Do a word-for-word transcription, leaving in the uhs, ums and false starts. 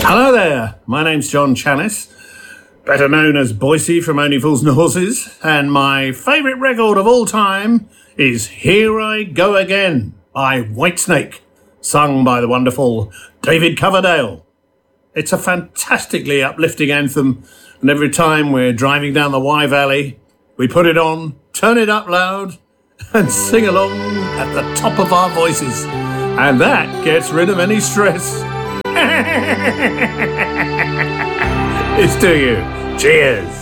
Hello there, my name's John Chanis, better known as Boise from Only Fools and Horses, and my favourite record of all time is Here I Go Again by Whitesnake, sung by the wonderful David Coverdale. It's a fantastically uplifting anthem, and every time we're driving down the Wye Valley, we put it on, turn it up loud, and sing along at the top of our voices. And that gets rid of any stress. It's to you. Cheers.